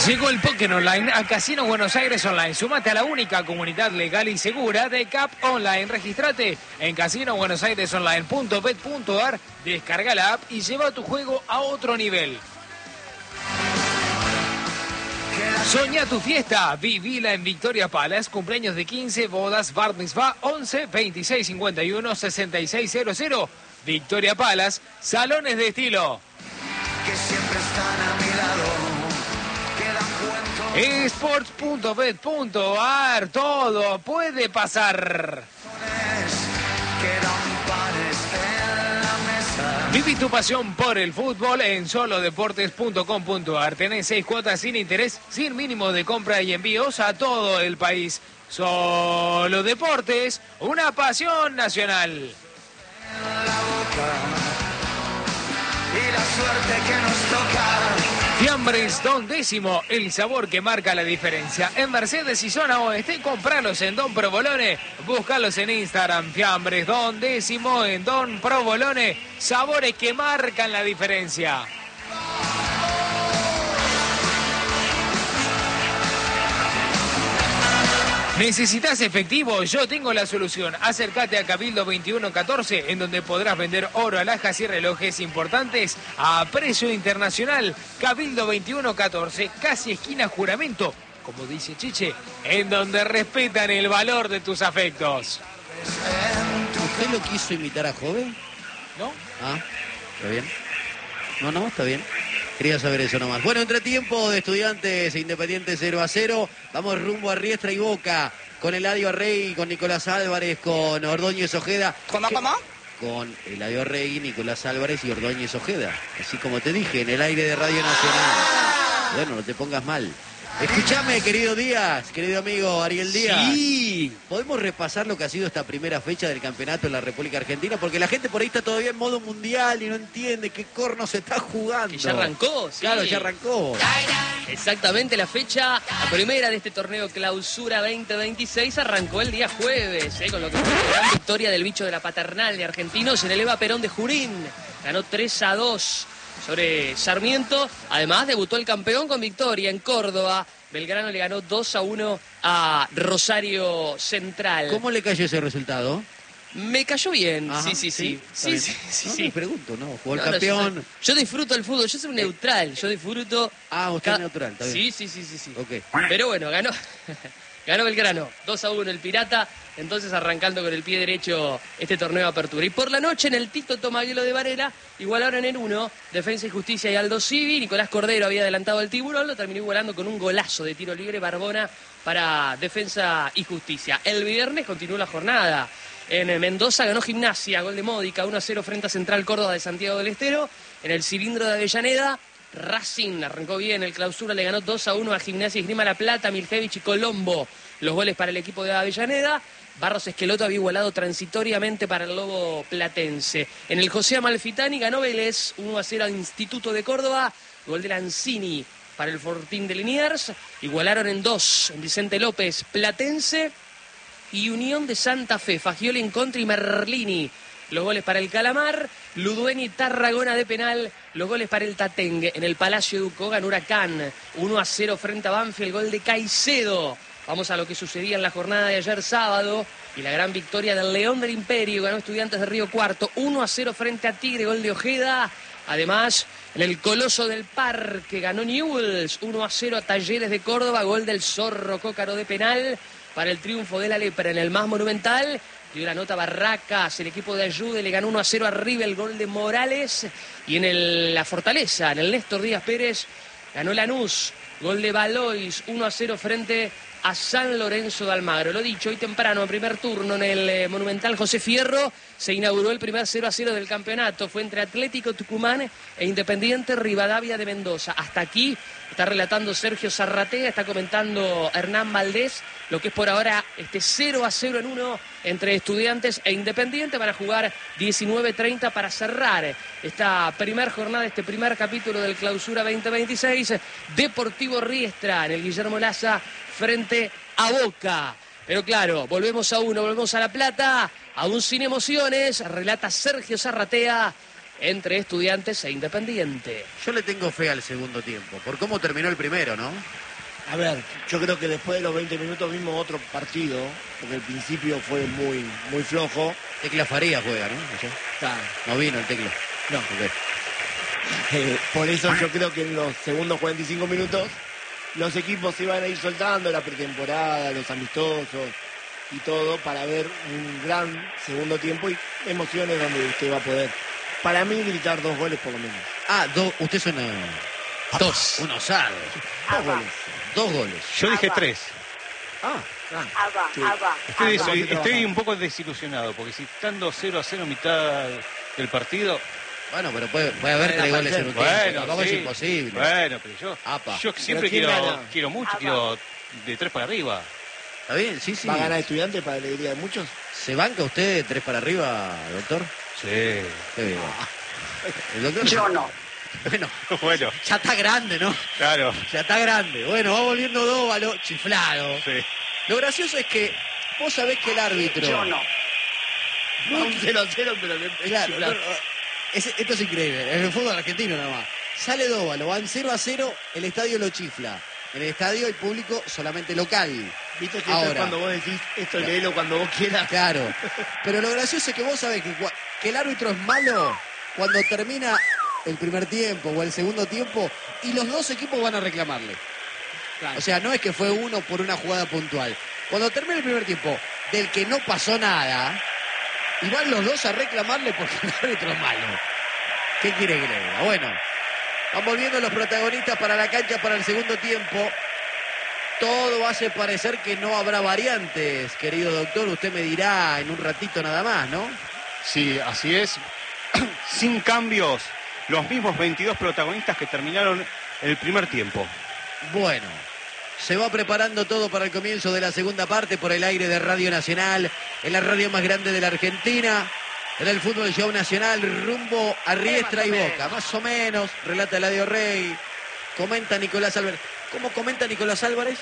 Llegó el póker online a Casino Buenos Aires Online. Súmate a la única comunidad legal y segura de CAP Online. Regístrate en casinobuenosairesonline.bet.ar, descarga la app y lleva tu juego a otro nivel. Soñá tu fiesta, vivila en Victoria Palace, cumpleaños de 15, bodas, bar mitzvah, 11 26 51 66 00. Victoria Palace, salones de estilo. Que siempre están a mi lado. Esports.bet.ar, todo puede pasar. Viví tu pasión por el fútbol en solodeportes.com.ar. Tenés 6 cuotas sin interés, sin mínimo de compra y envíos a todo el país. Solo Deportes, una pasión nacional. Y la suerte que nos toca. Fiambres Don Décimo, el sabor que marca la diferencia. En Mercedes y zona oeste, compralos en Don Provolone. Búscalos en Instagram. Fiambres Don Décimo en Don Provolone. Sabores que marcan la diferencia. ¿Necesitas efectivo? Yo tengo la solución. Acércate a Cabildo 2114, en donde podrás vender oro, alhajas y relojes importantes a precio internacional. Cabildo 2114, casi esquina Juramento, como dice Chiche, en donde respetan el valor de tus afectos. ¿Usted lo quiso imitar a Joven? ¿No? Ah, ¿está bien? No, está bien. Quería saber eso nomás. Bueno, entretiempo de Estudiantes e Independiente 0-0. Vamos rumbo a Riestra y Boca con Eladio Rey, con Nicolás Álvarez, con Ordóñez Ojeda. ¿Cómo? Con Eladio Rey, Nicolás Álvarez y Ordóñez Ojeda. Así como te dije, en el aire de Radio Nacional. Bueno, no te pongas mal. Escúchame, querido Díaz, querido amigo Ariel Díaz. Sí. ¿Podemos repasar lo que ha sido esta primera fecha del campeonato en la República Argentina? Porque la gente por ahí está todavía en modo mundial y no entiende qué corno se está jugando. Que ya arrancó, sí. Claro, ya arrancó. Exactamente, la fecha, la primera de este torneo Clausura 2026 arrancó el día jueves, con lo que fue la gran victoria del bicho de la Paternal de Argentinos en el Eva Perón de Junín. Ganó 3-2 sobre Sarmiento. Además, debutó el campeón con victoria en Córdoba. Belgrano le ganó 2-1 a Rosario Central. ¿Cómo le cayó ese resultado? Me cayó bien. Ajá, Sí. Me pregunto, ¿no? Jugó el No, campeón. yo disfruto el fútbol, yo soy un neutral, yo disfruto. Ah, usted es neutral, está bien. Sí. Ok. Pero bueno, ganó Belgrano, 2-1 el Pirata, entonces arrancando con el pie derecho este torneo de apertura. Y por la noche en el Tito Tomaguelo de Varela, igualaron en 1, Defensa y Justicia y Aldo Civi. Nicolás Cordero había adelantado el Tiburón, lo terminó igualando con un golazo de tiro libre Barbona para Defensa y Justicia. El viernes continuó la jornada. En Mendoza ganó Gimnasia, gol de Módica, 1-0 frente a Central Córdoba de Santiago del Estero. En el cilindro de Avellaneda, Racing arrancó bien el Clausura, le ganó 2-1 a Gimnasia y Esgrima La Plata, Milkevich y Colombo. Los goles para el equipo de Avellaneda. Barros Esqueloto había igualado transitoriamente para el Lobo Platense. En el José Amalfitani ganó Vélez, 1-0 al Instituto de Córdoba. Gol de Lanzini para el Fortín de Liniers. Igualaron en 2 en Vicente López, Platense y Unión de Santa Fe. Fagioli en contra y Merlini. Los goles para el Calamar, Ludueña Tarragona de penal, los goles para el Tatengue. En el Palacio Ducó ganó Huracán, 1-0 frente a Banfield, gol de Caicedo. Vamos a lo que sucedía en la jornada de ayer sábado y la gran victoria del León del Imperio, ganó Estudiantes de Río Cuarto, 1-0 frente a Tigre, gol de Ojeda. Además, en el Coloso del Parque ganó Newell's, 1-0 a Talleres de Córdoba, gol del Zorro Cócaro de penal para el triunfo de la Lepra. En el más monumental dio la nota Barracas, el equipo de Ayude le ganó 1-0 arriba, el gol de Morales. Y en la Fortaleza, en el Néstor Díaz Pérez, ganó Lanús, gol de Valois, 1-0 frente a San Lorenzo de Almagro. Lo dicho, hoy temprano, en primer turno, en el Monumental José Fierro, se inauguró el primer 0-0 del campeonato. Fue entre Atlético Tucumán e Independiente Rivadavia de Mendoza. Hasta aquí está relatando Sergio Zarratea, está comentando Hernán Valdés, lo que es por ahora este 0-0 en 1 entre Estudiantes e Independiente. Van a jugar 19:30 para cerrar esta primera jornada, este primer capítulo del Clausura 2026. Deportivo Riestra en el Guillermo Laza frente a Boca. Pero claro, volvemos a La Plata, aún sin emociones, relata Sergio Zarratea entre Estudiantes e Independiente. Yo le tengo fe al segundo tiempo, por cómo terminó el primero, ¿no? A ver, yo creo que después de los 20 minutos vimos otro partido, porque el principio fue muy, muy flojo. Tecla Faría juega, ¿no? ¿Ayer? Está, No vino el Tecla. no. Ok. Por eso yo creo que en los segundos 45 minutos los equipos se iban a ir soltando la pretemporada, los amistosos y todo para ver un gran segundo tiempo y emociones donde usted va a poder, para mí, gritar 2 goles por lo menos. Ah, usted suena... 2. Un osado. 2 goles. 2 goles. Yo dije 3. Ah, Sí. Estoy un poco desilusionado, porque si estando 0-0 mitad del partido... bueno, pero puede haber 3 goles en un tiempo. Tampoco es imposible. Bueno, pero Apa. yo siempre ¿quién gana? quiero mucho, quiero de 3 para arriba. ¿Está bien? Sí, sí. ¿Va a ganar Estudiantes para alegría de muchos? ¿Se banca usted de 3 para arriba, doctor? Sí. Qué bien. El doctor... Yo no. Bueno, Bueno, ya está grande, ¿no? claro. Ya está grande. Bueno, va volviendo Dóvalo, chiflado. Sí. Lo gracioso es que vos sabés que el árbitro... Yo no. No, un 0-0, pero le Claro, no, esto es increíble. En el fútbol argentino nada más. Sale Dóvalo, van 0-0, el estadio lo chifla. En el estadio el público solamente local. Viste que esto Ahora. es cuando vos decís, esto léelo cuando vos quieras. Claro. Pero lo gracioso es que vos sabés que el árbitro es malo cuando termina el primer tiempo o el segundo tiempo y los dos equipos van a reclamarle. Claro. O sea, no es que fue uno por una jugada puntual. Cuando termina el primer tiempo, del que no pasó nada, y van los dos a reclamarle porque el árbitro es malo. ¿Qué quiere que le diga? Bueno, van volviendo los protagonistas para la cancha para el segundo tiempo. Todo hace parecer que no habrá variantes, querido doctor. Usted me dirá en un ratito nada más, ¿no? Sí, así es. Sin cambios, los mismos 22 protagonistas que terminaron el primer tiempo. Bueno, se va preparando todo para el comienzo de la segunda parte por el aire de Radio Nacional, en la radio más grande de la Argentina, en el Fútbol Show Nacional, rumbo a Riestra y Boca. Más o menos, relata Eladio Rey, comenta Nicolás Álvarez. ¿Cómo comenta Nicolás Álvarez?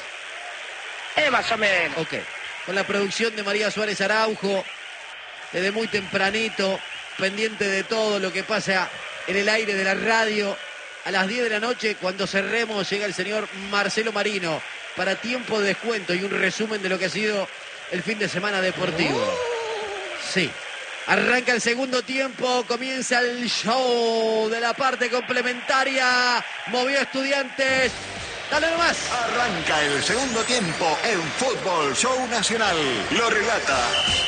Más o menos. Ok, con la producción de María Suárez Araujo, desde muy tempranito, pendiente de todo lo que pasa en el aire de la radio. A las 10 de la noche, cuando cerremos, llega el señor Marcelo Marino para tiempo de descuento y un resumen de lo que ha sido el fin de semana deportivo. Sí. Arranca el segundo tiempo, comienza el show de la parte complementaria. Movió Estudiantes. Dale nomás. Arranca el segundo tiempo en Fútbol Show Nacional. Lo relata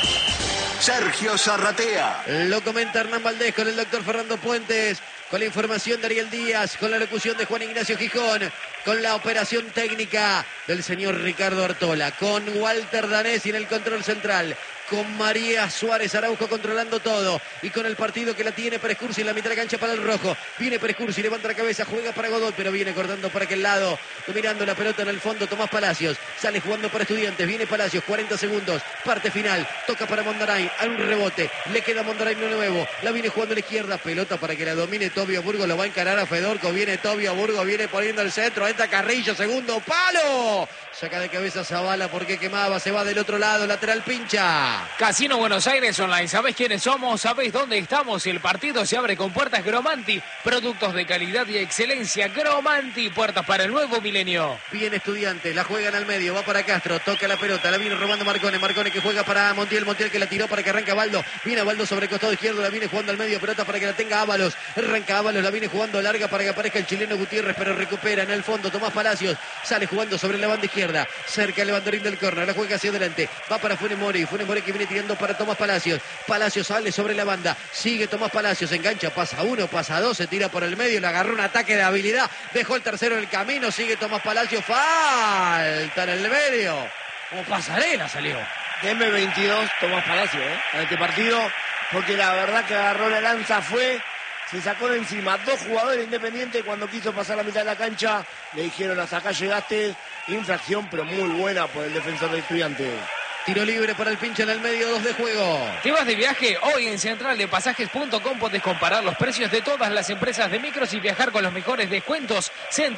Sergio Zarratea. Lo comenta Hernán Valdés con el doctor Fernando Puentes, con la información de Ariel Díaz, con la locución de Juan Ignacio Gijón, con la operación técnica del señor Ricardo Artola, con Walter Danesi en el control central, con María Suárez Araujo controlando todo y con el partido que la tiene Pérez Cursi en la mitad de la cancha para el rojo. Viene Pérez Cursi, levanta la cabeza, juega para Godoy, pero viene cortando para aquel lado, dominando la pelota en el fondo Tomás Palacios, sale jugando para Estudiantes, viene Palacios, 40 segundos, parte final, toca para Mondarain, hay un rebote, le queda Mondarain de nuevo, la viene jugando a la izquierda, pelota para que la domine Tobio Burgo, lo va a encarar a Fedorco, viene Tobio Burgo, viene poniendo el centro, entra Carrillo, segundo palo, saca de cabeza Zavala porque quemaba, se va del otro lado, lateral pincha. Casino Buenos Aires Online, ¿sabés quiénes somos? ¿Sabés dónde estamos? Y el partido se abre con puertas Gromanti, productos de calidad y excelencia. Gromanti, puertas para el nuevo milenio. Bien Estudiantes, la juegan al medio, va para Castro, toca la pelota, la viene robando Marcone, Marcone que juega para Montiel, Montiel que la tiró para que arranque Baldo, viene Baldo sobre el costado izquierdo, la viene jugando al medio, pelota para que la tenga Ábalos, arranca Ábalos, la viene jugando larga para que aparezca el chileno Gutiérrez, pero recupera en el fondo Tomás Palacios, sale jugando sobre la banda izquierda, cerca el banderín del córner, la juega hacia adelante, va para Funes Mori que viene tirando para Tomás Palacios, Palacios sale sobre la banda, sigue Tomás Palacios, engancha, pasa uno, pasa dos, se tira por el medio, le agarró un ataque de habilidad, dejó el tercero en el camino, sigue Tomás Palacios, falta en el medio, como pasarela salió. Deme 22 Tomás Palacio, a este partido, porque la verdad que agarró la lanza, se sacó de encima 2 jugadores independientes cuando quiso pasar la mitad de la cancha, le dijeron hasta acá llegaste, infracción pero muy buena por el defensor de Estudiantes. Tiro libre para el pinche en el medio, 2 de juego. ¿Te vas de viaje? Hoy en centraldepasajes.com podés comparar los precios de todas las empresas de micros y viajar con los mejores descuentos.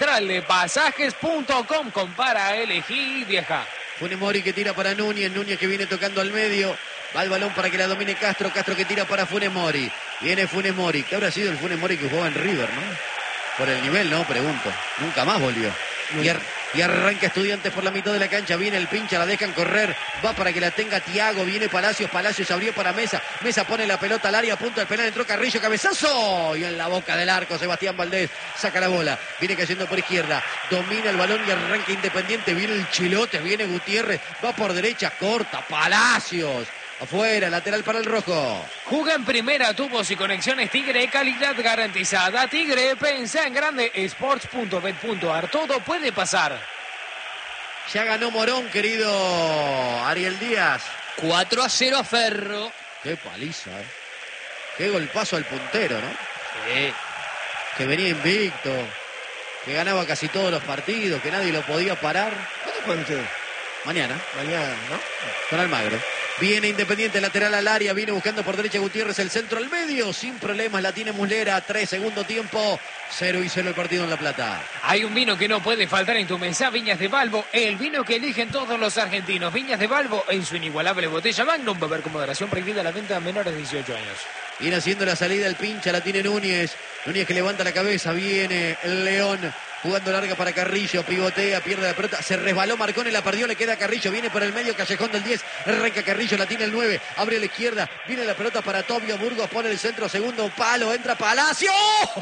Centraldepasajes.com, compara, elegí y viaja. Funes Mori que tira para Núñez, Núñez que viene tocando al medio. Va el balón para que la domine Castro, Castro que tira para Funes Mori. Viene Funes Mori. ¿Qué habrá sido el Funes Mori que jugaba en River, no? Por el nivel, no, pregunto. Nunca más volvió. Y arranca Estudiantes por la mitad de la cancha. Viene el pincha, la dejan correr. Va para que la tenga Thiago. Viene Palacios. Palacios abrió para Mesa. Mesa pone la pelota al área. A punto del penal. Entró Carrillo. Cabezazo. Y en la boca del arco Sebastián Valdés saca la bola. Viene cayendo por izquierda. Domina el balón y arranca Independiente. Viene el Chilote. Viene Gutiérrez. Va por derecha. Corta. Palacios. Afuera, lateral para el rojo. Juega en primera, tubos y conexiones Tigre, calidad garantizada. Tigre, pensá en grande, sports.bet.ar, todo puede pasar. Ya ganó Morón, querido Ariel Díaz. 4-0 a Ferro. Qué paliza, Qué golpazo al puntero, ¿no? Sí. Que venía invicto, que ganaba casi todos los partidos, que nadie lo podía parar. ¿Cuándo juegan ustedes? Mañana, Mañana, ¿no? con Almagro. Viene Independiente, lateral al área, viene buscando por derecha Gutiérrez, el centro al medio, sin problemas, la tiene Muslera, 3 segundo tiempo, 0-0 el partido en La Plata. Hay un vino que no puede faltar en tu mesa, Viñas de Balbo, el vino que eligen todos los argentinos. Viñas de Balbo en su inigualable botella Magnum, beber con moderación, prohibida la venta a menores de 18 años. Viene haciendo la salida el pincha, la tiene Núñez, Núñez que levanta la cabeza, viene el León. Jugando larga para Carrillo, pivotea, pierde la pelota, se resbaló Marcone, la perdió, le queda Carrillo, viene por el medio, Callejón del 10, arranca Carrillo, la tiene el 9, abre a la izquierda, viene la pelota para Tobio Burgos, pone el centro, segundo palo, entra Palacio,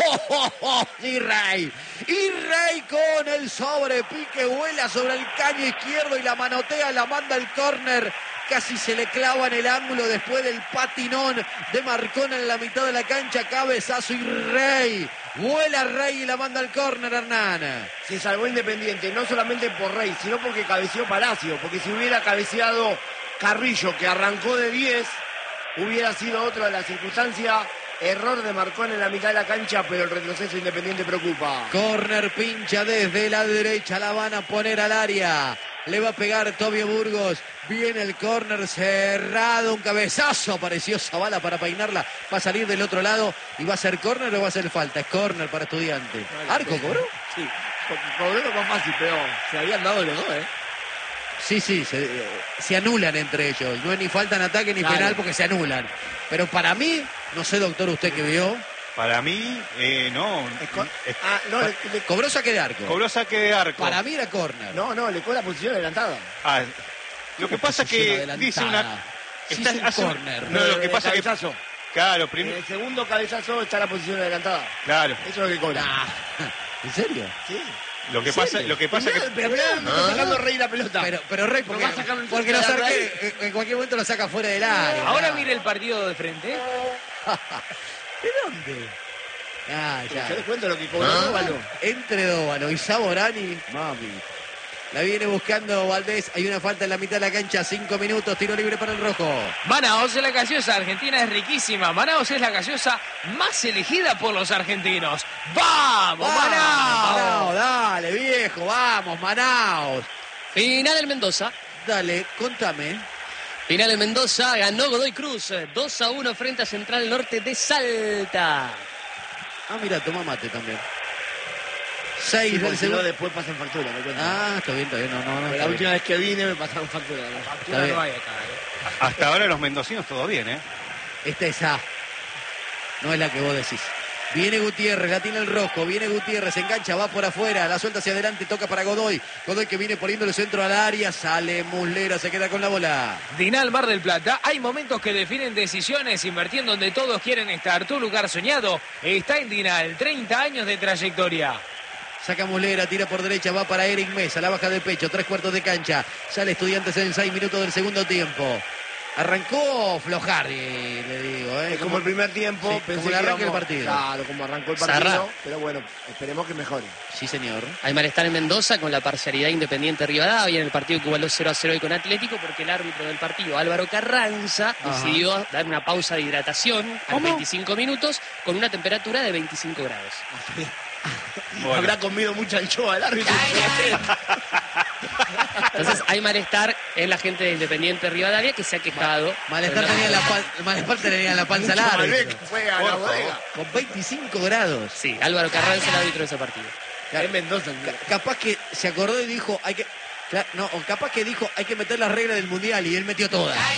y Rey con el sobrepique, vuela sobre el caño izquierdo y la manotea, la manda al córner. Casi se le clava en el ángulo después del patinón de Marcone en la mitad de la cancha. Cabezazo y Rey. Vuela Rey y la manda al córner, Hernán. Se salvó Independiente, no solamente por Rey, sino porque cabeceó Palacio. Porque si hubiera cabeceado Carrillo, que arrancó de 10, hubiera sido otra de las circunstancias. Error de Marcone en la mitad de la cancha, pero el retroceso Independiente preocupa. Córner pincha desde la derecha, la van a poner al área. Le va a pegar Tobio Burgos. Viene el córner cerrado. Un cabezazo. Apareció Zavala para peinarla. Va a salir del otro lado. ¿Y va a ser córner o va a ser falta? Es córner para Estudiante. ¿Arco cobró? Sí, cobró lo más fácil, pero se habían dado los dos, Sí, se anulan entre ellos. No es ni falta en ataque ni penal porque se anulan. Pero para mí, no sé, doctor, usted que vio. Para mí, no. Cobró saque de arco. Cobró saque de arco. Para mí era córner. No, le cobró la posición adelantada. Lo que pasa es que dice una... Sí, es un córner. No, lo que pasa es que... Cabezazo. Claro, En el segundo cabezazo está la posición adelantada. Claro. Eso es lo que cobra. ¿En serio? Sí. Lo que pasa es que... Pero está sacando Rey la pelota. Pero Rey, ¿No va a sacar el porque centro lo de saqué, Rey? en cualquier momento lo saca fuera del área. Ahora mire el partido de frente. ¿De dónde? Ya. Yo les cuento lo que cobró Dóvalo. Entre Dóvalo y Saborani, mami. La viene buscando Valdés. Hay una falta en la mitad de la cancha. 5 minutos. Tiro libre para el rojo. Manaos, la gaseosa argentina es riquísima. Manaos es la gaseosa más elegida por los argentinos. ¡Vamos, Manaos! Manaos, dale, viejo. Vamos, Manaos. Final en Mendoza. Dale, contame. Final en Mendoza, ganó Godoy Cruz, 2-1 frente a Central Norte de Salta. Ah, mira, toma mate también. 6 del Porque si no, segundo. después pasan factura. Está bien, no. La última vez que vine me pasaron factura. Está bien. No hay acá, Hasta ahora los mendocinos todo bien, Esta es A. No es la que vos decís. Viene Gutiérrez, la tiene el rojo, viene Gutiérrez, se engancha, va por afuera, la suelta hacia adelante, toca para Godoy. Godoy que viene poniendo el centro al área, sale Muslera, se queda con la bola. Dinal Mar del Plata, hay momentos que definen decisiones, invertir donde todos quieren estar. Tu lugar soñado está en Dinal, 30 años de trayectoria. Saca Muslera, tira por derecha, va para Eric Mesa, la baja de pecho, 3/4 de cancha. Sale Estudiantes en 6 minutos del segundo tiempo. Arrancó Flojardi, le digo. Es como el primer tiempo. Sí, pensé como el que arranque del íbamos- partido. Claro, como arrancó el partido. Zarra. Pero bueno, esperemos que mejore. Sí, señor. Hay malestar en Mendoza con la parcialidad Independiente Rivadavia en el partido que igualó 0-0 hoy con Atlético porque el árbitro del partido, Álvaro Carranza, decidió dar una pausa de hidratación a 25 minutos con una temperatura de 25 grados. Bueno. Habrá comido mucha anchoa el árbitro. Entonces hay malestar en la gente de Independiente Rivadavia que se ha quejado. Malestar tenía la panza Mucho larga. Malbec fue a la bodega. Con 25 grados. Sí, Álvaro Carranza, el árbitro de ese partido. Es Mendoza. Capaz que se acordó y dijo, o capaz que dijo, hay que meter las reglas del mundial y él metió todas.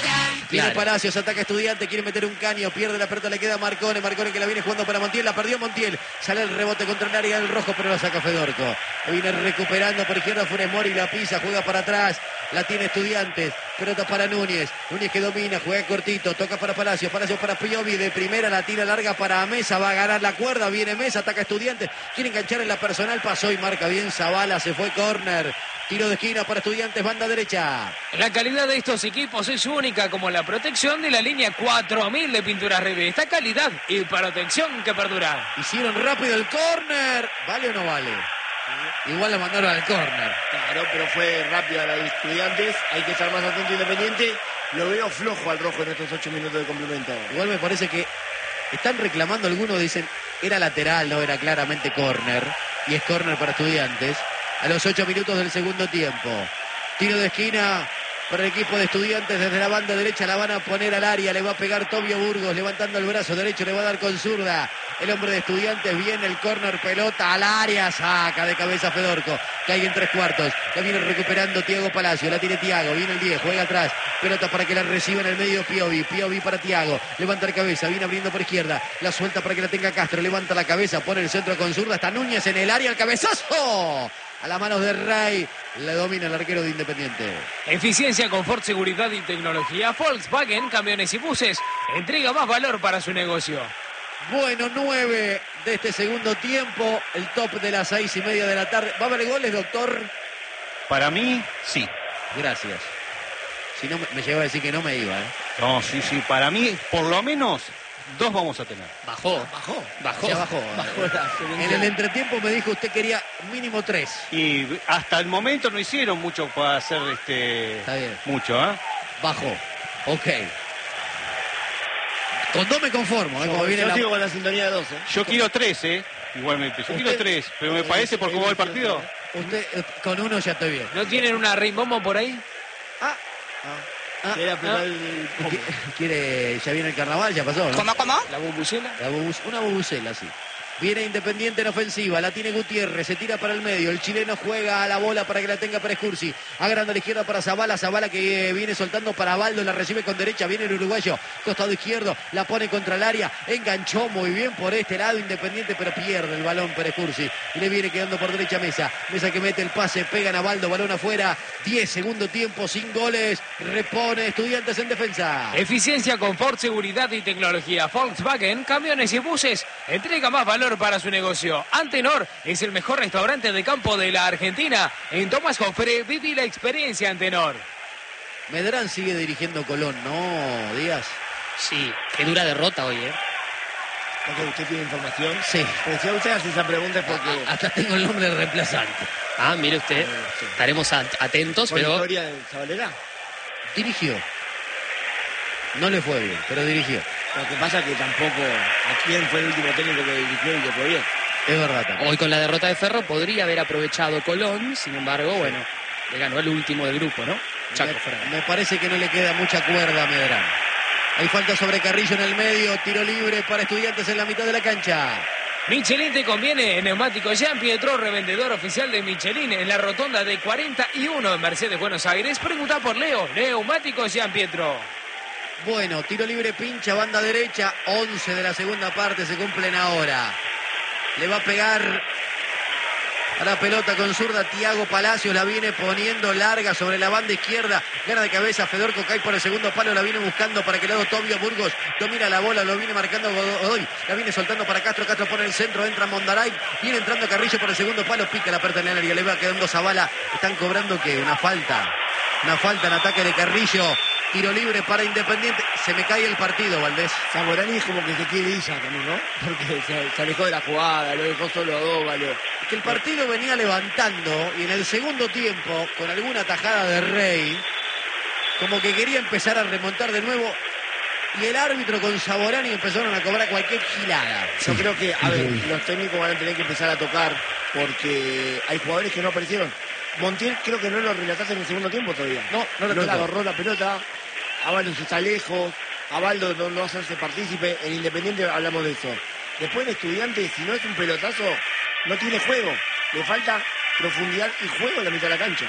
Viene Claro. Palacios, ataca Estudiante, quiere meter un caño, pierde la pelota, le queda a Marcone que la viene jugando para Montiel, la perdió Montiel, sale el rebote contra el área del rojo, pero la saca Fedorco. La viene recuperando por izquierda Funes Mori, la pisa, juega para atrás, la tiene Estudiantes, pelota para Núñez que domina, juega cortito, toca para Palacios para Piovi, de primera la tira larga para Mesa, va a ganar la cuerda, viene Mesa, ataca Estudiantes, quiere enganchar en la personal, pasó y marca bien Zavala, se fue córner. Tiro de esquina para Estudiantes, banda derecha. La calidad de estos equipos es única, como la protección de la línea 4000 de Pinturas Rebe. Esta calidad y protección que perdura. Hicieron rápido el córner. ¿Vale o no vale? Igual la mandaron al córner. Claro, pero fue rápida la de Estudiantes. Hay que estar más atento Independiente. Lo veo flojo al rojo en estos 8 minutos de complemento. Igual me parece que están reclamando algunos, dicen, era lateral, no era claramente córner. Y es córner para Estudiantes. A los 8 minutos del segundo tiempo. Tiro de esquina para el equipo de Estudiantes desde la banda derecha. La van a poner al área. Le va a pegar Tobio Burgos levantando el brazo derecho. Le va a dar con zurda. El hombre de Estudiantes viene el córner, pelota al área. Saca de cabeza Fedorco. Cae en 3/4. La viene recuperando Thiago Palacio. La tiene Thiago. Viene el 10. Juega atrás. Pelota para que la reciba en el medio Piovi. Piovi para Thiago. Levanta la cabeza. Viene abriendo por izquierda. La suelta para que la tenga Castro. Levanta la cabeza. Pone el centro con zurda. Está Núñez en el área. El cabezazo. A las manos de Ray, le domina el arquero de Independiente. Eficiencia, confort, seguridad y tecnología. Volkswagen, camiones y buses, entrega más valor para su negocio. Bueno, 9 de este segundo tiempo, el top de las 6:30 de la tarde. ¿Va a haber goles, doctor? Para mí, sí. Gracias. Si no, me llegó a decir que no me iba, ¿eh? No, sí, para mí, por lo menos, 2 vamos a tener. Bajó. Ya bajó. En el entretiempo me dijo usted quería mínimo 3. Y hasta el momento no hicieron mucho para hacer Está bien. mucho, ¿eh? Bajó. Ok. Con 2 me conformo, ¿eh? Como viene Yo la... sigo con la sintonía de 2, ¿eh? Yo quiero 3, igualmente. Yo quiero 3, pero me parece por cómo va el partido. Usted, con 1 ya estoy bien. ¿No tienen una Rimbomo por ahí? Quiere apretar el pomo. ¿Quiere? Ya viene el carnaval, ya pasó, ¿no? ¿Cómo? ¿La bubucela? Una bubucela, sí. Viene Independiente en ofensiva, la tiene Gutiérrez, se tira para el medio, el chileno juega a la bola para que la tenga para Escursi, agranda a la izquierda para Zavala que viene soltando para Baldo, la recibe con derecha, viene el uruguayo, costado izquierdo, la pone contra el área, enganchó muy bien por este lado Independiente, pero pierde el balón para Escursi, y le viene quedando por derecha Mesa que mete el pase, pegan a Baldo, balón afuera, 10 segundo tiempo, sin goles, repone Estudiantes en defensa. Eficiencia, confort, seguridad y tecnología. Volkswagen, camiones y buses, entrega más valor para su negocio. Antenor es el mejor restaurante de campo de la Argentina. En Tomás Jofre, viví la experiencia Antenor. Medrán sigue dirigiendo Colón, ¿no, Díaz? Sí, qué dura derrota hoy, ¿eh? Porque usted tiene información. Sí. Pero si usted hace esa pregunta es porque... Hasta tengo el nombre del reemplazante. Ah, mire usted, Sí. estaremos atentos, ¿Por pero historia de Zabalera? Dirigió. No le fue bien, pero dirigió. Lo que pasa es que tampoco... ¿A quién fue el último técnico que dirigió y que fue bien? Es verdad también. hoy con la derrota de Ferro podría haber aprovechado Colón, sin embargo, bueno, le ganó el último del grupo, ¿no? Chaco Fernández. Me parece que no le queda mucha cuerda a Medrán. Hay falta sobre Carrillo en el medio, tiro libre para Estudiantes en la mitad de la cancha. Michelin te conviene. Neumático Jean Pietro, revendedor oficial de Michelin en la rotonda de 41 en Mercedes, Buenos Aires. Pregunta por Leo. Neumático Jean Pietro. Bueno, tiro libre, pincha, banda derecha, 11 de la segunda parte, se cumplen ahora. Le va a pegar a la pelota con zurda Thiago Palacios, la viene poniendo larga sobre la banda izquierda, gana de cabeza Fedorco, cae por el segundo palo, la viene buscando para que el lado Tobio Burgos, domina la bola, lo viene marcando Godoy, la viene soltando para Castro, Castro pone el centro, entra Mondaray, viene entrando Carrillo por el segundo palo, pica la puerta en el área, le va quedando Zavala, están cobrando que una falta en ataque de Carrillo. Tiro libre para Independiente. Se me cae el partido, Valdés. Zamorani es como que se quiere ir ya también, ¿no? Porque se alejó de la jugada, lo dejó solo a Dóvalo. Que el partido venía levantando y en el segundo tiempo, con alguna tajada de Rey, como que quería empezar a remontar de nuevo. Y el árbitro con Zaborani empezaron a cobrar cualquier gilada. Yo creo que, a ver, los técnicos van a tener que empezar a tocar porque hay jugadores que no aparecieron. Montiel creo que no lo relataste en el segundo tiempo todavía. No lo le tocó. agarró la pelota. Ábalos está lejos. Abaldo no hacerse partícipe. En Independiente hablamos de eso. Después en Estudiantes, si no es un pelotazo, no tiene juego. Le falta profundidad y juego en la mitad de la cancha.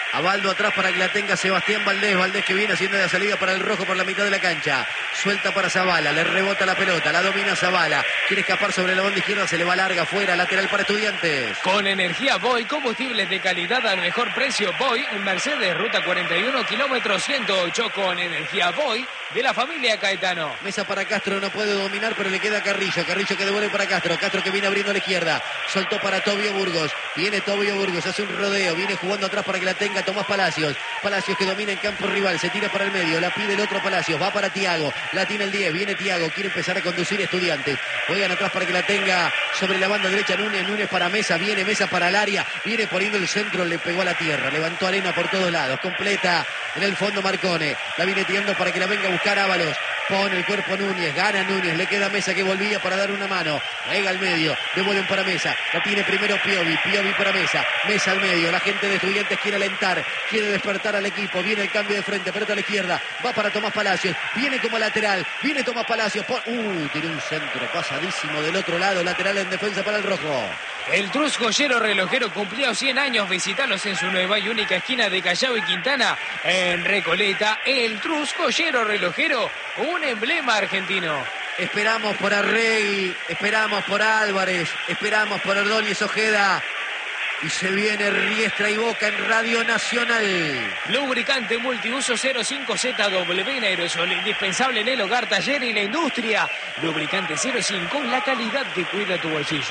A Baldo atrás para que la tenga Sebastián Valdés. Valdés que viene haciendo la salida para el rojo por la mitad de la cancha. Suelta para Zavala, le rebota la pelota, la domina Zavala. Quiere escapar sobre la banda izquierda, se le va larga, fuera, lateral para Estudiantes. Con energía Boy, combustibles de calidad al mejor precio. Boy, un Mercedes, ruta 41, kilómetro 108. Con energía Boy, de la familia Caetano. Mesa para Castro, no puede dominar, pero le queda Carrillo. Carrillo que devuelve para Castro. Castro que viene abriendo a la izquierda. Soltó para Tobio Burgos. Viene Tobio Burgos, hace un rodeo. Viene jugando atrás para que la tenga Tomás Palacios. Palacios que domina en campo rival. Se tira para el medio. La pide el otro Palacios. Va para Tiago. La tiene el 10. Viene Tiago. Quiere empezar a conducir Estudiantes. Juegan atrás para que la tenga sobre la banda derecha Núñez. Núñez para Mesa. Viene Mesa para el área. Viene poniendo el centro. Le pegó a la tierra. Levantó arena por todos lados. Completa en el fondo Marcone. La viene tirando para que la venga a buscar Ábalos. Pone el cuerpo Núñez, gana Núñez, le queda Mesa que volvía para dar una mano. Pega al medio, devuelven para Mesa. La tiene primero Piovi, Piovi para Mesa. Mesa al medio, la gente de Estudiantes quiere alentar, quiere despertar al equipo. Viene el cambio de frente, pelota a la izquierda. Va para Tomás Palacios, viene como lateral. Viene Tomás Palacios. Tiene un centro pasadísimo del otro lado. Lateral en defensa para el rojo. El Trus Joyero Relojero cumplió 100 años. Visitalos en su nueva y única esquina de Callao y Quintana, en Recoleta. El Trus Joyero Relojero, un emblema argentino. Esperamos por Arregui, esperamos por Álvarez, esperamos por Ordóñez Ojeda. Y se viene Riestra y Boca en Radio Nacional. Lubricante multiuso 05ZW en aerosol, indispensable en el hogar, taller y la industria. Lubricante 05, la calidad que cuida tu bolsillo.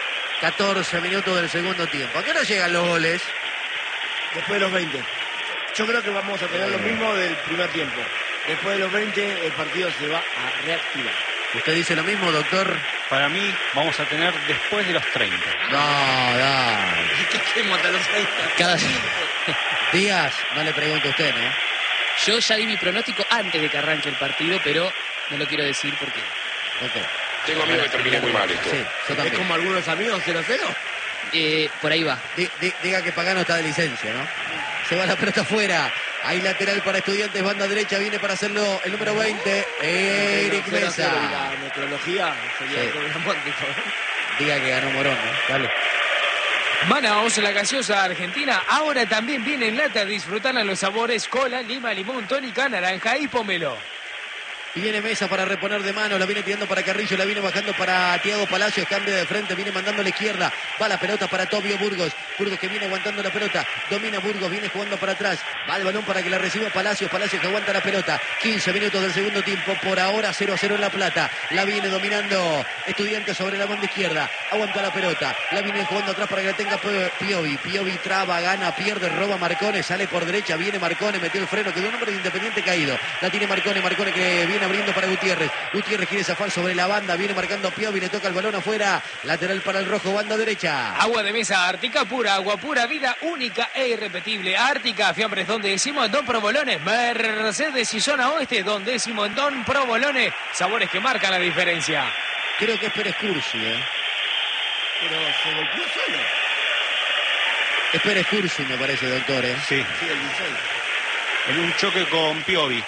14 minutos del segundo tiempo. ¿A qué hora llegan los goles? Después de los 20. Yo creo que vamos a tener lo mismo del primer tiempo. Después de los 20 el partido se va a reactivar. ¿Usted dice lo mismo, doctor? Para mí vamos a tener después de los 30. No, dale. ¿Qué mata los 30? Cada... Díaz, no le pregunto a usted, ¿no? Yo ya di mi pronóstico antes de que arranque el partido, pero no lo quiero decir porque... Ok. Tengo miedo que termine muy mal esto. Sí, yo ¿Es también. como algunos amigos 0-0? por ahí va. Diga que Pagano está de licencia, ¿no? Se va la pelota afuera. Hay lateral para Estudiantes, banda derecha, viene para hacerlo el número 20, Eric 0-0 Mesa. y la metrología sería Sí. programático. Diga que ganó Morón, ¿no? Dale. Manaos, la gaseosa argentina, ahora también viene en lata. Disfrutan los sabores cola, lima, limón, tónica, naranja y pomelo. Y viene Mesa para reponer de mano, la viene tirando para Carrillo, la viene bajando para Tiago Palacios, cambia de frente, viene mandando a la izquierda, va la pelota para Tobio Burgos, Burgos que viene aguantando la pelota, domina Burgos, viene jugando para atrás, va el balón para que la reciba Palacios, Palacios que aguanta la pelota, 15 minutos del segundo tiempo, por ahora 0-0 en La Plata, la viene dominando Estudiantes sobre la banda izquierda, aguanta la pelota, la viene jugando atrás para que la tenga Piovi, Piovi traba, gana, pierde, roba Marcone, sale por derecha, viene Marcone, metió el freno, quedó un hombre de Independiente caído, la tiene Marcone, Marcone que viene abriendo para Gutiérrez. Gutiérrez quiere zafar sobre la banda, viene marcando Piovi, le toca el balón afuera, lateral para el rojo, banda derecha. Agua de mesa Ártica pura, agua pura, vida única e irrepetible. Ártica, fiambres donde decimos en Don Provolone, Mercedes y zona oeste donde decimos en Don Provolone, sabores que marcan la diferencia. Creo que es Pérez Cursi, Pero se golpeó solo. Es Pérez Cursi, me parece, doctor, Sí, Sí, el 16. en un choque con Piovi.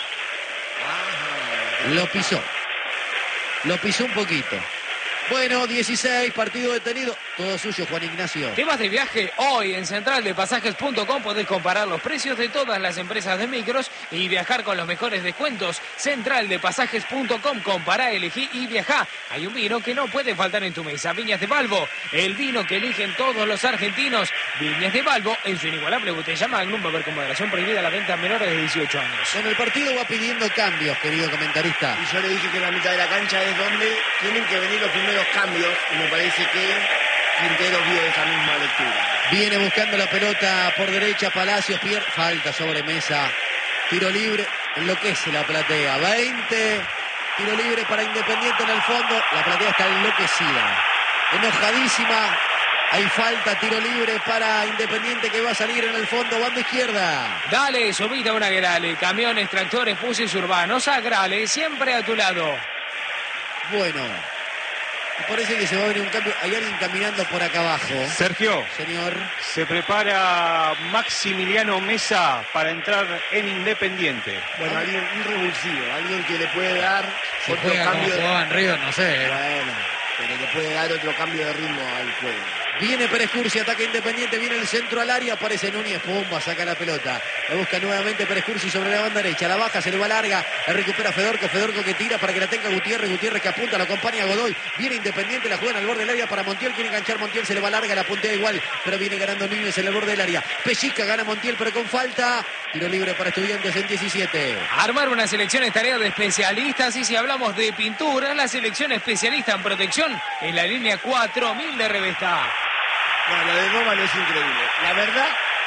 Lo pisó un poquito. Bueno, 16, partido detenido. Todo suyo, Juan Ignacio. Temas de viaje hoy en centraldepasajes.com podés comparar los precios de todas las empresas de micros y viajar con los mejores descuentos. Centraldepasajes.com, compará, elegí y viajá. Hay un vino que no puede faltar en tu mesa, Viñas de Balbo, el vino que eligen todos los argentinos. Viñas de Balbo en su inigualable botella Magnum, va a haber con moderación prohibida la venta a menores de 18 años. Bueno, el partido va pidiendo cambios, querido comentarista. Y yo le dije que en la mitad de la cancha es donde tienen que venir los primeros cambios y me parece que Quintero vio esa misma lectura. Viene buscando la pelota por derecha, Palacios, pierde, falta sobre Mesa, tiro libre, enloquece la platea, 20, tiro libre para Independiente en el fondo, la platea está enloquecida, enojadísima, hay falta, tiro libre para Independiente que va a salir en el fondo, banda izquierda. Dale, subite a una Grale, camiones, tractores, buses urbanos, Agrale, siempre a tu lado. Bueno, me parece que se va a venir un cambio, hay alguien caminando por acá abajo. Sergio, Señor. se prepara Maximiliano Mesa para entrar en Independiente. Bueno, alguien, un revulsivo, alguien que le puede dar Si otro juega como cambio. jugaba en River, no sé. Bueno, pero le puede dar otro cambio de ritmo al juego. Viene Pérez Cursi, ataca Independiente, viene el centro al área, aparece Núñez, pumba, saca la pelota. La busca nuevamente Pérez Cursi sobre la banda derecha, la baja, se le va larga, la recupera Fedorco que tira para que la tenga Gutiérrez que apunta, la acompaña Godoy, viene Independiente, la juegan al borde del área para Montiel, quiere enganchar Montiel, se le va larga, la puntea igual, pero viene ganando Núñez en el borde del área. Pellizca, gana Montiel, pero con falta. Tiro libre para Estudiantes en 17. Armar una selección es tarea de especialistas y si hablamos de pintura, la selección especialista en protección en la línea 4000 de Revesta. No, lo de Dóvalo es increíble. La verdad,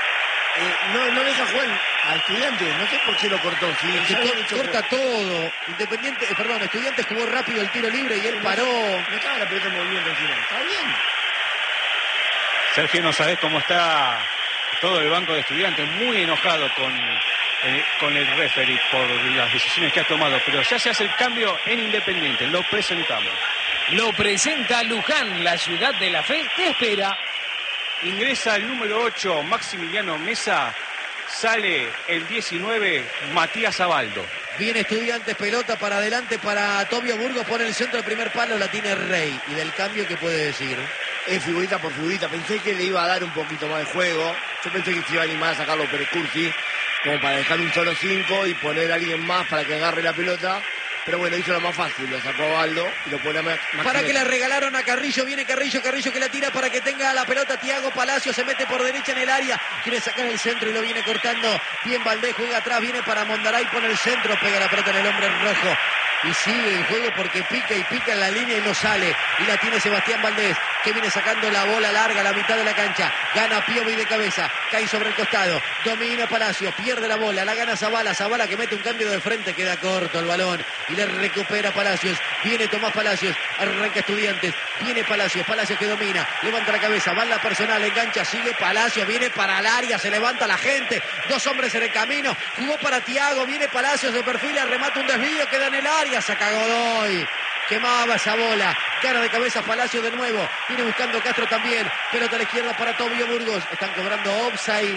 no deja jugar a Estudiantes. No sé por qué lo cortó. Si corta todo. Estudiantes jugó rápido el tiro libre y él paró. No estaba la pelota en movimiento encima. Está bien. Sergio, no sabés cómo está todo el banco de Estudiantes, muy enojado con el referee por las decisiones que ha tomado, pero ya se hace el cambio en Independiente, lo presentamos. Lo presenta Luján, la ciudad de la fe, te espera. Ingresa el número 8, Maximiliano Mesa, sale el 19, Matías Abaldo. Viene Estudiantes, pelota para adelante para Tobio Burgos, pone el centro del primer palo, la tiene Rey. ¿Y del cambio qué puede decir? Es figurita por figurita. Pensé que le iba a dar un poquito más de juego. Yo pensé que se iba a animar a sacarlo Pérez Cursi, como para dejar un solo 5 y poner a alguien más para que agarre la pelota. Pero bueno, hizo lo más fácil, lo sacó a Baldo y lo pone a más. Para que la regalaron a Carrillo, viene Carrillo que la tira para que tenga la pelota. Thiago Palacio se mete por derecha en el área, quiere sacar el centro y lo viene cortando. Bien Valdés, juega atrás, viene para Mondaray, pone el centro, pega la pelota en el hombre rojo. Y sigue el juego porque pica en la línea y no sale. Y la tiene Sebastián Valdés, que viene sacando la bola larga a la mitad de la cancha. Gana Piovi de cabeza, cae sobre el costado. Domina Palacios, pierde la bola, la gana Zavala. Zavala que mete un cambio de frente, queda corto el balón. Y le recupera Palacios. Viene Tomás Palacios, arranca Estudiantes. Viene Palacios que domina. Levanta la cabeza, va en la personal, engancha, sigue Palacios. Viene para el área, se levanta la gente. 2 hombres en el camino. Jugó para Thiago, viene Palacios de perfil, remata un desvío, queda en el área. Saca Godoy, quemaba esa bola, cara de cabeza Palacio de nuevo, viene buscando Castro también, pelota a la izquierda para Tobio Burgos, están cobrando offside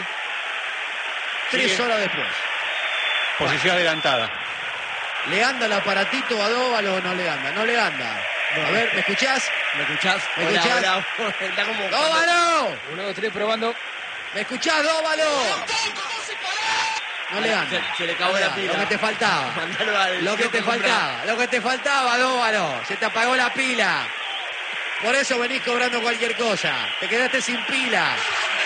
3 horas después. Posición adelantada. ¿Le anda el aparatito a Dóvalo o no le anda? No le anda. A ver, ¿me escuchás? ¿Me escuchás? ¿Me escuchás? Hola. Está como... ¡Dóvalo! 1, 2, 3, probando. ¿Me escuchás, Dóvalo? No le anda. Se le acabó la pila. Lo que te faltaba. Lo que te faltaba, Dóvalo. Se te apagó la pila. Por eso venís cobrando cualquier cosa. Te quedaste sin pila.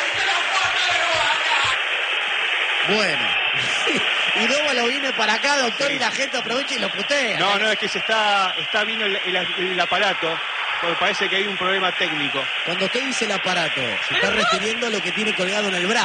Bueno. Y Dóvalo viene para acá, doctor, sí. Y la gente aprovecha y lo putea. No, es que se está viendo el aparato. Porque parece que hay un problema técnico. Cuando usted dice el aparato, se está refiriendo a lo que tiene colgado en el brazo.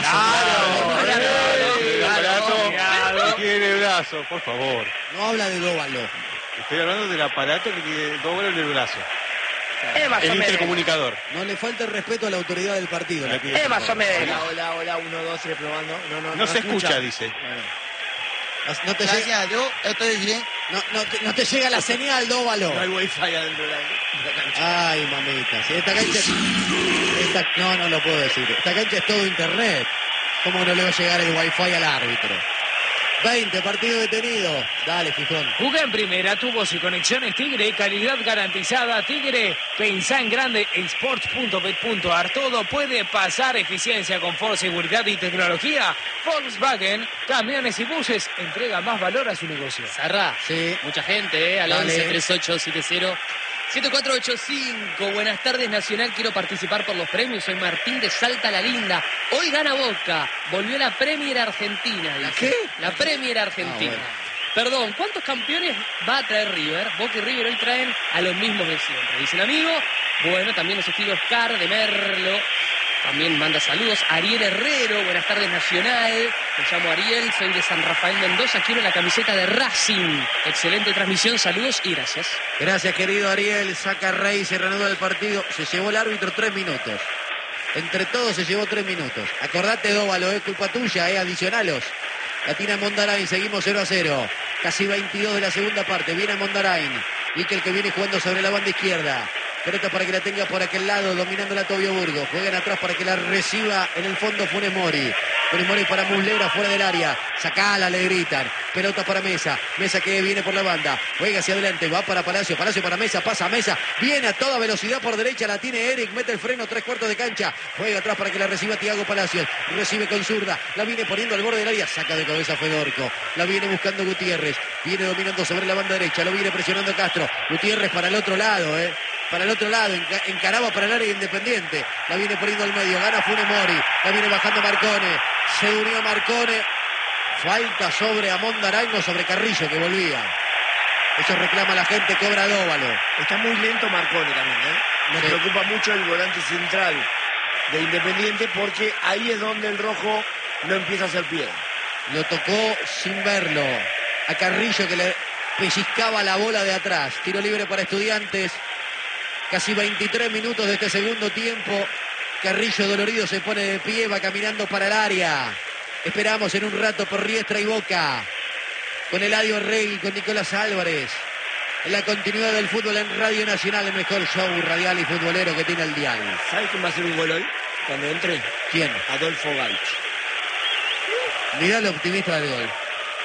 El aparato que tiene el brazo, por favor. No habla de Dóvalo. Estoy hablando del aparato que tiene Dóvalo en el brazo. El intercomunicador. No le falta el respeto a la autoridad del partido. Más o menos. Hola, 1, 2, 3, probando. No se escucha, dice. No te llega, yo estoy bien. No te llega la señal, Dóvalo. No hay wifi adentro de la cancha. Ay, mamita. Si esta cancha... No lo puedo decir. Esta cancha es todo internet. ¿Cómo no le va a llegar el wifi al árbitro? 20, partido detenido. Dale, Fijón. Juega en primera, tubos y conexiones Tigre, calidad garantizada. Tigre, pensá en grande, sports.bet.ar. Todo puede pasar, eficiencia, confort, seguridad y tecnología. Volkswagen, camiones y buses, entrega más valor a su negocio. Zarra, sí. Mucha gente, al 11-3870. 7485, buenas tardes Nacional, quiero participar por los premios, soy Martín de Salta la Linda. Hoy gana Boca, volvió la Premier Argentina. Dice. ¿Qué? La Premier Argentina. Bueno. Perdón, ¿cuántos campeones va a traer River? Boca y River hoy traen a los mismos de siempre. Dice el amigo, bueno, también los estilos Car de Merlo. También manda saludos. Ariel Herrero, buenas tardes Nacional. Me llamo Ariel, soy de San Rafael Mendoza. Quiero la camiseta de Racing. Excelente transmisión, saludos y gracias. Gracias, querido Ariel. Saca Rey, se reanuda el partido. Se llevó el árbitro 3 minutos. Entre todos se llevó 3 minutos. Acordate, Dóvalo, es culpa tuya, adicionalos. La tira Mondarain, seguimos 0-0. Casi 22 de la segunda parte. Viene Mondarain. Mikel que viene jugando sobre la banda izquierda. Pelota para que la tenga por aquel lado, dominando la Tobio Burgos. Juegan atrás para que la reciba en el fondo Funes Mori. Funes Mori para Muslera, fuera del área. Sacala, le gritan. Pelota para Mesa. Mesa que viene por la banda. Juega hacia adelante. Va para Palacio. Palacio para Mesa. Pasa a Mesa. Viene a toda velocidad por derecha. La tiene Eric. Mete el freno. 3/4 de cancha. Juega atrás para que la reciba Thiago Palacios. Recibe con zurda. La viene poniendo al borde del área. Saca de cabeza Fedorco. La viene buscando Gutiérrez. Viene dominando sobre la banda derecha. Lo viene presionando Castro. Gutiérrez para el otro lado, para el otro lado, encaraba para el área Independiente, la viene poniendo al medio, gana Funes Mori, la viene bajando Marcone, se unió Marcone, falta sobre Amondarango, sobre Carrillo que volvía, eso reclama la gente, cobra Dóvalo. Está muy lento Marcone también, Me preocupa mucho el volante central de Independiente porque ahí es donde el rojo no empieza a hacer pie. Lo tocó sin verlo, a Carrillo que le pellizcaba la bola de atrás, tiro libre para Estudiantes. Casi 23 minutos de este segundo tiempo. Carrillo dolorido se pone de pie, va caminando para el área. Esperamos en un rato por Riestra y Boca. Con Eladio Rey, con Nicolás Álvarez. En la continuidad del fútbol en Radio Nacional, el mejor show radial y futbolero que tiene el dial. ¿Sabes quién va a hacer un gol hoy? Cuando entre. ¿Quién? Adolfo Gaich. Mirá lo optimista del gol.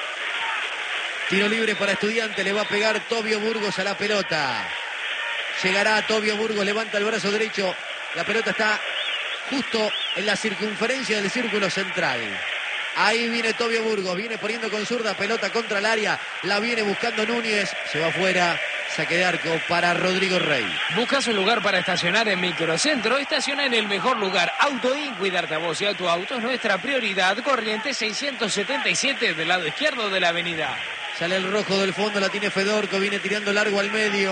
Tiro libre para Estudiante, le va a pegar Tobio Burgos a la pelota. Llegará Tobio Burgos, levanta el brazo derecho. La pelota está justo en la circunferencia del círculo central. Ahí viene Tobio Burgos, viene poniendo con zurda, pelota contra el área. La viene buscando Núñez, se va afuera. Saque de arco para Rodrigo Rey. ¿Buscas un lugar para estacionar en Microcentro? Estaciona en el mejor lugar. Autoin, cuidarte a vos y a tu auto es nuestra prioridad. Corriente 677 del lado izquierdo de la avenida. Sale el rojo del fondo, la tiene Fedorco, viene tirando largo al medio.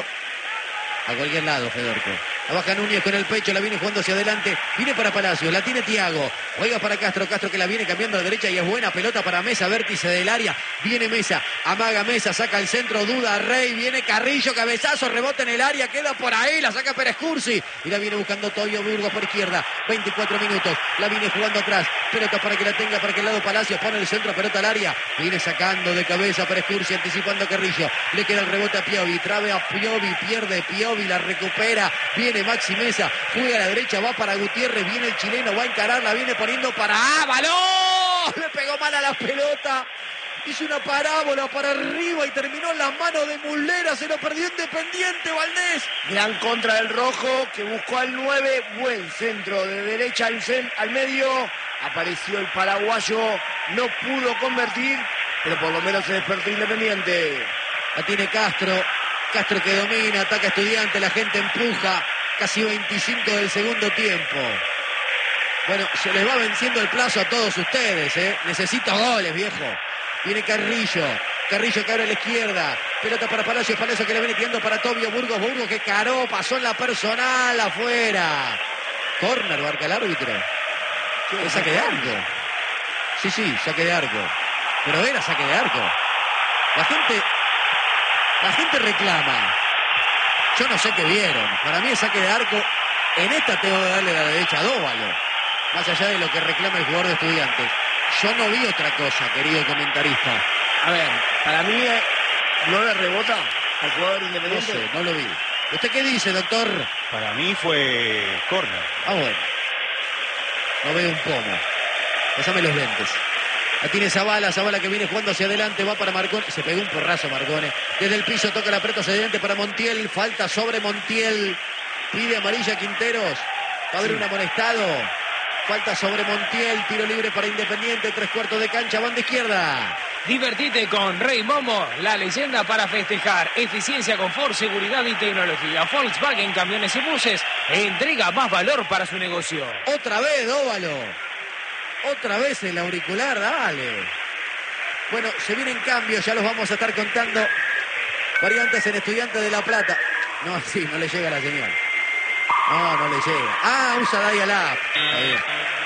A cualquier lado, Fedorco. La baja Núñez con el pecho, la viene jugando hacia adelante. Viene para Palacios, la tiene Thiago. Juega para Castro, Castro que la viene cambiando a la derecha y es buena pelota para Mesa, vértice del área. Viene Mesa, amaga Mesa, saca el centro, duda Rey. Viene Carrillo, cabezazo, rebota en el área, queda por ahí, la saca Pérez Cursi. Y la viene buscando Tobio Burgos por izquierda. 24 minutos, la viene jugando atrás. Pelota para que la tenga, para que el lado Palacios pone el centro, pelota al área. Viene sacando de cabeza Pérez Cursi, anticipando a Carrillo. Le queda el rebote a Piovi, trabe a Piovi, pierde Piovi, la recupera. Viene Maxi Mesa, juega a la derecha, va para Gutiérrez, viene el chileno, va a encarar, la viene poniendo para Ábalos. Le pegó mal a la pelota. Hizo una parábola para arriba y terminó en las manos de Muslera. Se lo perdió Independiente, Valdés. Gran contra del rojo que buscó al 9. Buen centro de derecha al medio. Apareció el paraguayo. No pudo convertir, pero por lo menos se despertó Independiente. La tiene Castro. Castro que domina, ataca Estudiante. La gente empuja. Casi 25 del segundo tiempo. Bueno, se les va venciendo el plazo a todos ustedes, Necesito goles, viejo. Viene Carrillo. Carrillo que abre a la izquierda. Pelota para Palacios. Palacios que le viene tirando para Tobio Burgos. Burgos que caró. Pasó en la personal. Afuera. Corner, marca el árbitro. ¿Es saque de arco? Sí, saque de arco. Pero era saque de arco. La gente reclama. Yo no sé qué vieron. Para mí es saque de arco. En esta tengo que darle la derecha a Dóvalo. Más allá de lo que reclama el jugador de Estudiantes. Yo no vi otra cosa, querido comentarista. A ver, para mí no le rebota al jugador Independiente. No sé, no lo vi. ¿Usted qué dice, doctor? Para mí fue córner. Ah, bueno. No veo un pomo. Pásame los lentes. La tiene Zavala que viene jugando hacia adelante, va para Marcone. Se pegó un porrazo Marcone. Desde el piso toca la pelota hacia adelante para Montiel. Falta sobre Montiel. Pide amarilla Quinteros. Va a haber un amonestado. Falta sobre Montiel. Tiro libre para Independiente. 3/4 de cancha. Banda izquierda. Divertite con Rey Momo, la leyenda para festejar. Eficiencia, confort, seguridad y tecnología. Volkswagen Camiones y Buses entrega más valor para su negocio. Otra vez, Dóvalo. Otra vez el auricular, dale. Bueno, se vienen cambios, ya los vamos a estar contando. Variantes en Estudiantes de La Plata. No, sí, no le llega la señal. No le llega. Ah, usa Dial App. Está bien.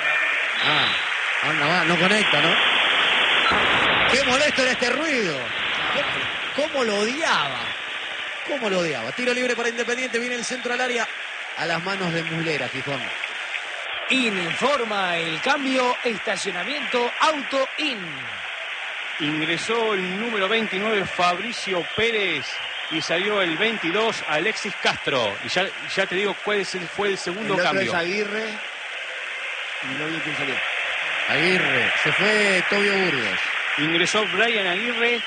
Anda, no conecta, ¿no? Qué molesto era este ruido. ¿Cómo lo odiaba? ¿Cómo lo odiaba? Tiro libre para Independiente, viene el centro al área. A las manos de Muslera, Gijón. Informa el cambio, estacionamiento Auto In. Ingresó el número 29 Fabricio Pérez y salió el 22 Alexis Castro. Y ya te digo cuál fue el segundo el otro cambio. Es Aguirre y no vi quién salió. Aguirre, se fue Tobio Burgos. Ingresó Brian Aguirre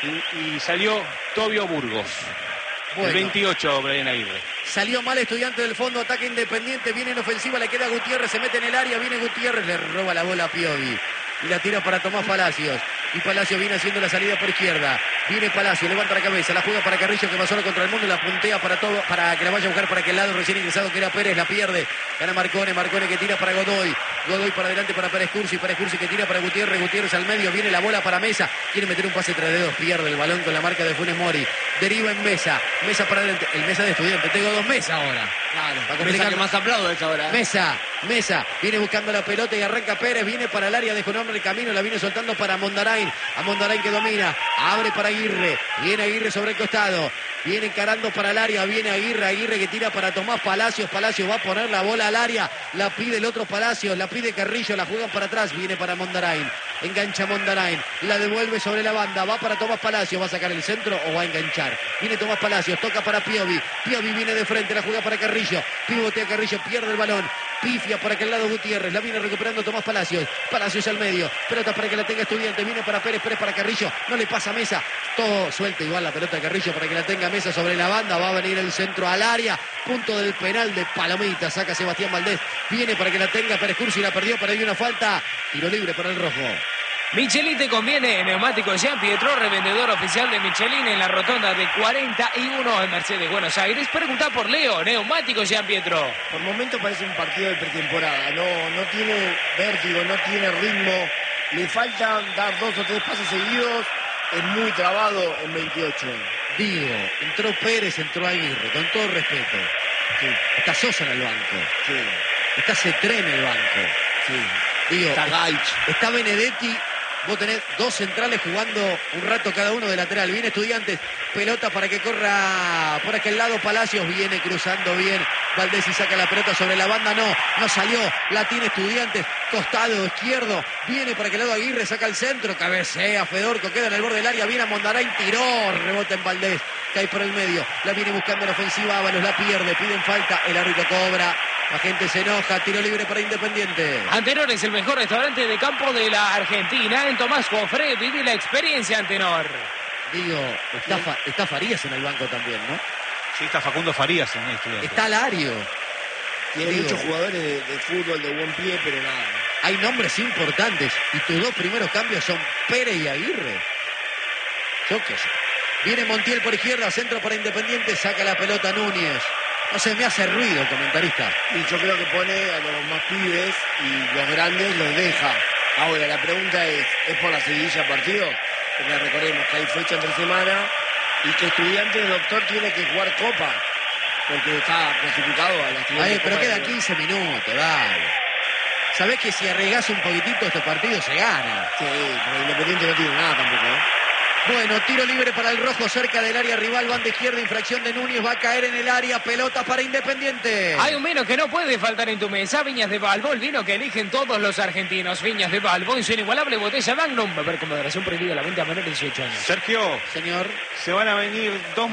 y salió Tobio Burgos. Bueno. El 28, Brian Aguirre. Salió mal Estudiante del fondo, ataque Independiente, viene en ofensiva, le queda Gutiérrez, se mete en el área, viene Gutiérrez, le roba la bola a Piovi. Y la tira para Tomás Palacios. Y Palacios viene haciendo la salida por izquierda. Viene Palacios, levanta la cabeza, la juega para Carrillo que va solo contra el mundo, la puntea para todo, para que la vaya a buscar para aquel lado recién ingresado que era Pérez, la pierde. Gana Marcone, Marcone que tira para Godoy. Godoy para adelante para Pérez Cursi que tira para Gutiérrez, Gutiérrez al medio, viene la bola para Mesa. Quiere meter un pase entre dedos, pierde el balón con la marca de Funes Mori. Deriva en Mesa, Mesa para adelante, el Mesa de Estudiante. Tengo dos Mesa ahora. Claro, Mesa que más aplaudo a esa hora. Mesa, viene buscando la pelota y arranca Pérez, viene para el área, dejó un hombre el camino, la viene soltando para Mondarain, a Mondarain que domina, abre para Aguirre, viene Aguirre sobre el costado, viene encarando para el área, viene Aguirre que tira para Tomás Palacios, Palacios va a poner la bola al área, la pide el otro Palacios, la pide Carrillo, la juegan para atrás, viene para Mondarain, engancha Mondarain, la devuelve sobre la banda, va para Tomás Palacios, va a sacar el centro o va a enganchar, viene Tomás Palacios, toca para Piovi viene de frente, la juega para Carrillo, pivotea Carrillo, pierde el balón, pifia por aquel lado Gutiérrez, la viene recuperando Tomás Palacios al medio, pelota para que la tenga Estudiante, viene para Pérez para Carrillo, no le pasa a Mesa, todo suelta igual la pelota de Carrillo para que la tenga Mesa sobre la banda, va a venir el centro al área, punto del penal de Palomita, saca Sebastián Valdés, viene para que la tenga Pérez Cursi, la perdió, pero hay una falta, tiro libre para el rojo. Michelin te conviene, Neumáticos Jean Pietro, revendedor oficial de Michelin en la rotonda de 41 en Mercedes, Buenos Aires. Pregunta por Leo, Neumáticos Jean Pietro. Por momentos parece un partido de pretemporada, no tiene vértigo, no tiene ritmo, le falta dar 2 o 3 pases seguidos, es muy trabado en 28. Digo, entró Pérez, entró Aguirre, con todo respeto. Sí. Está Sosa en el banco. Sí. Está Cetré en el banco. Sí. Digo, está Gaich. Está Benedetti. Vos tenés 2 centrales jugando un rato cada uno de lateral. Viene Estudiantes, pelota para que corra por aquel lado. Palacios viene cruzando bien. Valdés y saca la pelota sobre la banda. No salió. La tiene Estudiantes. Costado izquierdo. Viene para aquel lado Aguirre, saca el centro. Cabecea Fedorco, queda en el borde del área. Viene a Mondarain, tiró. Rebota en Valdés. Cae por el medio. La viene buscando la ofensiva. Ábalos la pierde. Piden falta. El árbitro cobra. La gente se enoja, tiro libre para Independiente. Antenor es el mejor restaurante de campo de la Argentina. En Tomás Cofré, viví la experiencia, Antenor. Digo, está Farías en el banco también, ¿no? Sí, está Facundo Farías en este. Está Lario. Tiene muchos jugadores de fútbol de buen pie, pero nada. Hay nombres importantes y tus 2 primeros cambios son Pérez y Aguirre. Yo qué sé. Viene Montiel por izquierda, centro para Independiente, saca la pelota Núñez. No se me hace ruido el comentarista. Y yo creo que pone a los más pibes y los grandes los deja. Ahora, la pregunta es por la seguidilla partido? Porque recordemos que hay fecha entre semana y que Estudiantes Doctor tiene que jugar Copa. Porque está clasificado a la siguiente Pero Copa queda 15 minutos, dale. Sabés que si arriesgás un poquitito este partido se gana. Sí, pero Independiente no tiene nada tampoco, ¿eh? Bueno, tiro libre para el rojo cerca del área rival, banda izquierda, infracción de Núñez, va a caer en el área, pelota para Independiente. Hay un vino que no puede faltar en tu mesa, Viñas de Balbo, el vino que eligen todos los argentinos. Viñas de Balbo, en su inigualable botella Magnum, beber con moderación, prohibida la venta a menores de 18 años. Sergio, señor, se van a venir 2